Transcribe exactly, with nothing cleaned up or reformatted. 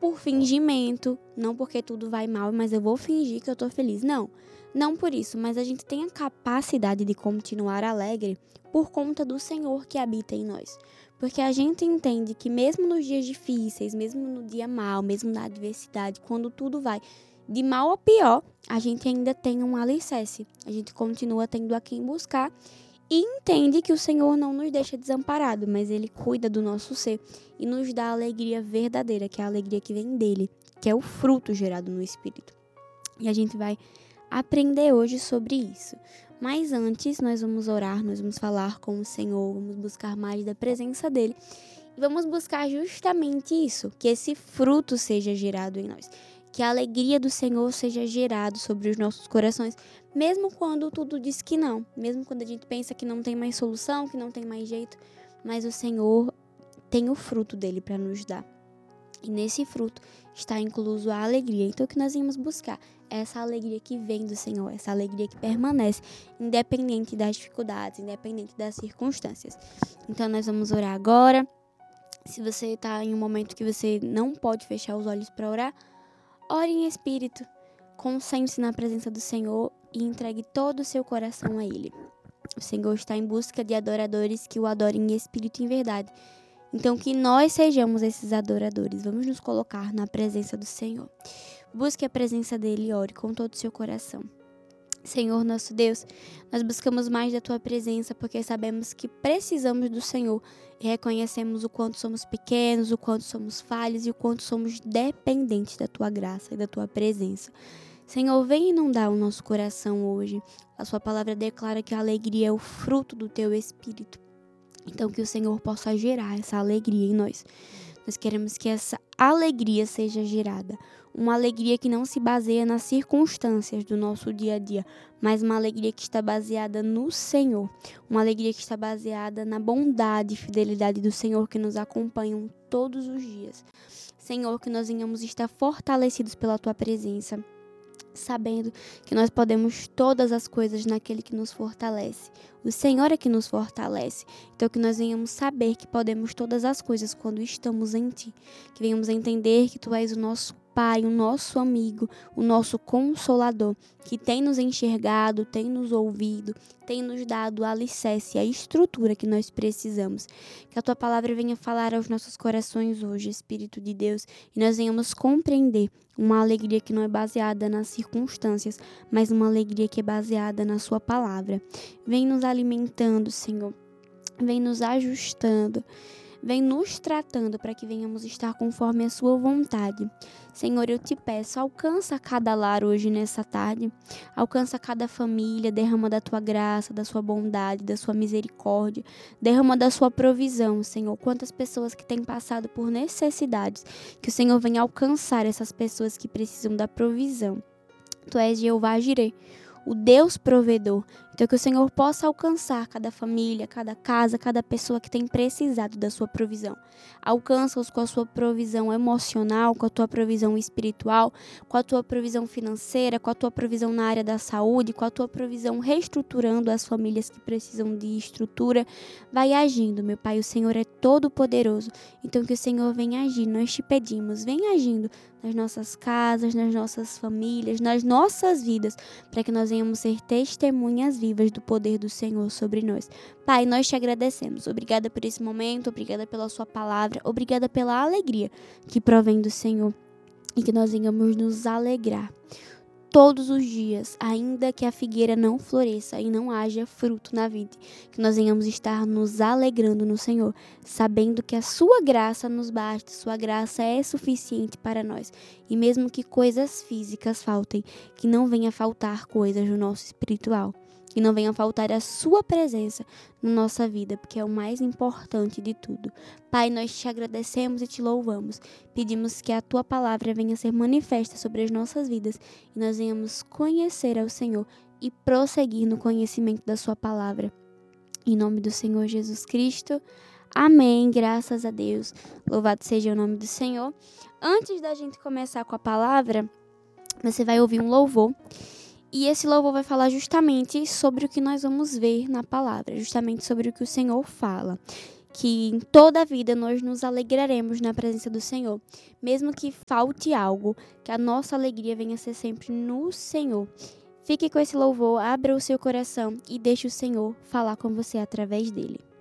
por fingimento, não porque tudo vai mal, mas eu vou fingir que eu tô feliz. Não, não por isso, mas a gente tem a capacidade de continuar alegre por conta do Senhor que habita em nós. Porque a gente entende que mesmo nos dias difíceis, mesmo no dia mal, mesmo na adversidade, quando tudo vai de mal a pior, a gente ainda tem um alicerce. A gente continua tendo a quem buscar e entende que o Senhor não nos deixa desamparado, mas Ele cuida do nosso ser e nos dá a alegria verdadeira, que é a alegria que vem dEle, que é o fruto gerado no Espírito. E a gente vai aprender hoje sobre isso. Mas antes, nós vamos orar, nós vamos falar com o Senhor, vamos buscar mais da presença dEle e vamos buscar justamente isso, que esse fruto seja gerado em nós. Que a alegria do Senhor seja gerada sobre os nossos corações, mesmo quando tudo diz que não, mesmo quando a gente pensa que não tem mais solução, que não tem mais jeito, mas o Senhor tem o fruto dele para nos dar. E nesse fruto está incluso a alegria. Então o que nós íamos buscar é essa alegria que vem do Senhor, essa alegria que permanece, independente das dificuldades, independente das circunstâncias. Então nós vamos orar agora. Se você está em um momento que você não pode fechar os olhos para orar, ore em espírito, concentre-se na presença do Senhor e entregue todo o seu coração a Ele. O Senhor está em busca de adoradores que o adorem em espírito e em verdade. Então, que nós sejamos esses adoradores. Vamos nos colocar na presença do Senhor. Busque a presença dEle e ore com todo o seu coração. Senhor, nosso Deus, nós buscamos mais da Tua presença porque sabemos que precisamos do Senhor e reconhecemos o quanto somos pequenos, o quanto somos falhos e o quanto somos dependentes da Tua graça e da Tua presença. Senhor, vem inundar o nosso coração hoje. A Sua palavra declara que a alegria é o fruto do Teu Espírito. Então, que o Senhor possa gerar essa alegria em nós. Nós queremos que essa alegria seja gerada. Uma alegria que não se baseia nas circunstâncias do nosso dia a dia, mas uma alegria que está baseada no Senhor. Uma alegria que está baseada na bondade e fidelidade do Senhor que nos acompanham todos os dias. Senhor, que nós venhamos estar fortalecidos pela Tua presença, sabendo que nós podemos todas as coisas naquele que nos fortalece. O Senhor é que nos fortalece. Então que nós venhamos saber que podemos todas as coisas quando estamos em Ti. Que venhamos entender que Tu és o nosso Pai, o nosso amigo, o nosso Consolador, que tem nos enxergado, tem nos ouvido, tem nos dado o alicerce, a estrutura que nós precisamos. Que a Tua palavra venha falar aos nossos corações hoje, Espírito de Deus, e nós venhamos compreender uma alegria que não é baseada nas circunstâncias, mas uma alegria que é baseada na Sua palavra. Vem nos alimentando, Senhor. Vem nos ajustando. Vem nos tratando para que venhamos estar conforme a Sua vontade. Senhor, eu te peço, alcança cada lar hoje nessa tarde. Alcança cada família, derrama da Tua graça, da Sua bondade, da Sua misericórdia. Derrama da Sua provisão, Senhor. Quantas pessoas que têm passado por necessidades. Que o Senhor venha alcançar essas pessoas que precisam da provisão. Tu és Jeová Jireh, o Deus provedor. Então que o Senhor possa alcançar cada família, cada casa, cada pessoa que tem precisado da Sua provisão. Alcança-os com a Sua provisão emocional, com a Tua provisão espiritual, com a Tua provisão financeira, com a Tua provisão na área da saúde, com a Tua provisão reestruturando as famílias que precisam de estrutura. Vai agindo, meu Pai, o Senhor é todo poderoso. Então que o Senhor venha agir, nós te pedimos, venha agindo nas nossas casas, nas nossas famílias, nas nossas vidas, para que nós venhamos ser testemunhas vivas do poder do Senhor sobre nós. Pai, nós te agradecemos. Obrigada por esse momento, obrigada pela Sua palavra, obrigada pela alegria que provém do Senhor e que nós venhamos nos alegrar todos os dias, ainda que a figueira não floresça e não haja fruto na vida, que nós venhamos estar nos alegrando no Senhor, sabendo que a Sua graça nos basta, Sua graça é suficiente para nós. E mesmo que coisas físicas faltem, que não venha faltar coisas no nosso espiritual, que não venha faltar a Sua presença na nossa vida, porque é o mais importante de tudo. Pai, nós te agradecemos e te louvamos. Pedimos que a Tua palavra venha ser manifesta sobre as nossas vidas e nós venhamos conhecer ao Senhor e prosseguir no conhecimento da Sua palavra. Em nome do Senhor Jesus Cristo. Amém. Graças a Deus. Louvado seja o nome do Senhor. Antes da gente começar com a palavra, você vai ouvir um louvor. E esse louvor vai falar justamente sobre o que nós vamos ver na palavra, justamente sobre o que o Senhor fala. que em toda a vida nós nos alegraremos na presença do Senhor. Mesmo que falte algo, que a nossa alegria venha a ser sempre no Senhor. Fique com esse louvor, abra o seu coração e deixe o Senhor falar com você através dele.